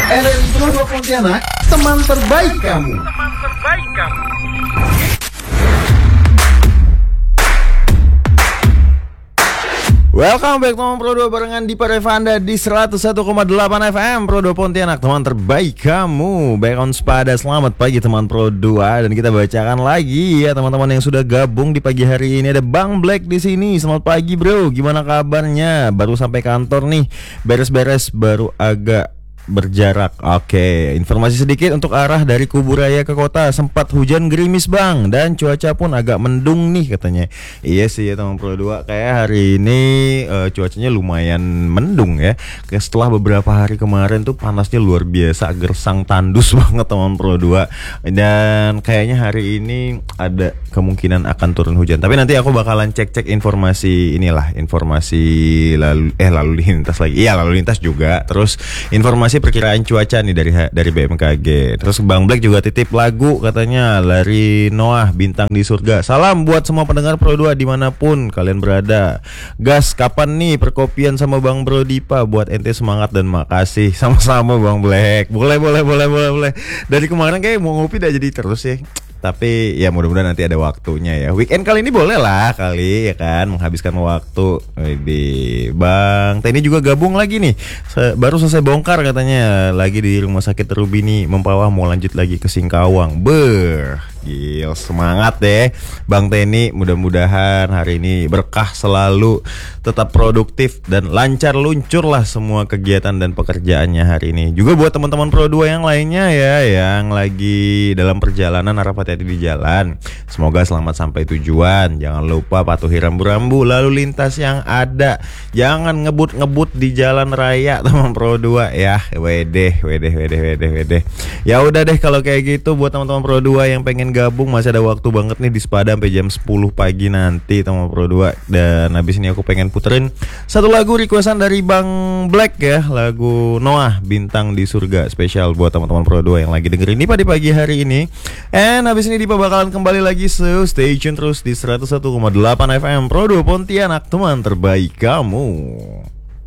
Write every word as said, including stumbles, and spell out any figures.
R R I Pro dua Pontianak, teman terbaik kamu. Teman terbaik kamu. Welcome back teman Pro dua barengan di Parevanda di seratus satu koma delapan F M Pro dua Pontianak, teman terbaik kamu. Back on Spada, selamat pagi teman Pro dua. Dan kita bacakan lagi ya teman-teman yang sudah gabung di pagi hari ini. Ada Bang Black di sini. Selamat pagi bro, gimana kabarnya? Baru sampai kantor nih, beres-beres, baru agak berjarak. Oke, informasi sedikit untuk arah dari Kuburaya ke kota. Sempat hujan gerimis bang, dan cuaca pun agak mendung nih katanya. Iya sih ya teman Pro dua, kayak hari ini uh, cuacanya lumayan mendung ya. Kayak setelah beberapa hari kemarin tuh panasnya luar biasa, gersang tandus banget teman Pro dua. Dan kayaknya hari ini ada kemungkinan akan turun hujan. Tapi nanti aku bakalan cek-cek informasi inilah, informasi lalu eh lalu lintas lagi. Iya, lalu lintas juga. Terus informasi perkiraan cuaca nih dari dari B M K G. Terus Bang Black juga titip lagu katanya dari Noah, Bintang di Surga. Salam buat semua pendengar Pro dua dimanapun kalian berada. Gas, kapan nih perkopian sama Bang Bro Dipa? Buat ente semangat dan makasih. Sama-sama Bang Black. Boleh boleh boleh boleh boleh. Dari kemarin kayak mau ngopi udah jadi terus ya. Tapi ya mudah-mudahan nanti ada waktunya ya. Weekend kali ini boleh lah kali ya kan, menghabiskan waktu. Di Bang Teni juga gabung lagi nih. Se- baru selesai bongkar katanya, lagi di rumah sakit Rubini Mempawah, mau lanjut lagi ke Singkawang. Ber, gil, semangat deh Bang Teni. Mudah-mudahan hari ini berkah selalu, tetap produktif dan lancar luncur lah semua kegiatan dan pekerjaannya hari ini. Juga buat teman-teman Pro dua yang lainnya ya, yang lagi dalam perjalanan harap hati-hati di jalan. Semoga selamat sampai tujuan. Jangan lupa patuhi rambu-rambu lalu lintas yang ada. Jangan ngebut-ngebut di jalan raya teman Pro dua ya. Wedeh, wedeh, wedeh, wedeh, wedeh. Ya udah deh kalau kayak gitu, buat teman-teman Pro dua yang pengen gabung masih ada waktu banget nih di Spada sampai jam sepuluh pagi nanti teman Pro dua. Dan habis ini aku pengen puterin satu lagu requestan dari Bang Black ya, lagu Noah, Bintang di Surga, spesial buat teman-teman Pro dua yang lagi dengerin Dipa di pagi hari ini. And habis ini Dipa bakalan kembali lagi, so stay tune terus di seratus satu koma delapan F M Pro dua Pontianak, teman terbaik kamu.